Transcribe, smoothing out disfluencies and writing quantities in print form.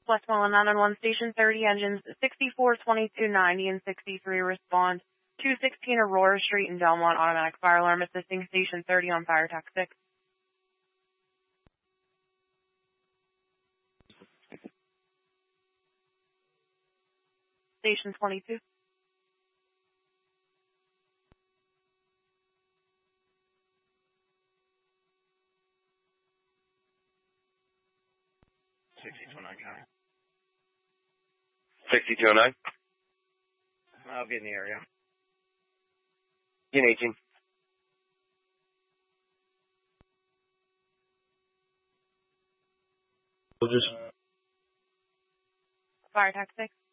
Westmoreland 911 Station 30, engines 64, 22, 90, and 63 respond. 216 Aurora Street in Delmont, automatic fire alarm assisting Station 30 on fire attack 6. Station 22. $6209. 6209? I'll be in the area. In 18. Fire attack 6.